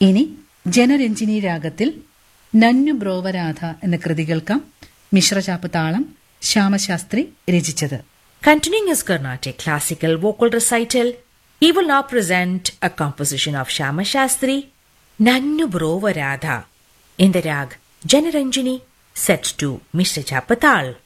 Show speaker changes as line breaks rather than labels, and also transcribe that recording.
ഇനി ജനരഞ്ജിനി രാഗത്തിൽ നന്നു ബ്രോവരാധ എന്ന കൃതി കേൾക്കാം. മിശ്രചാപ്പ് താളം ശ്യാമശാസ്ത്രി രചിച്ചത്.
Continuing his Carnatic classical vocal recital, he will now present a composition of Shyama Shastri, Nannu Brova Radha, in the rag Janaranjini, set to Mishra Chapatal.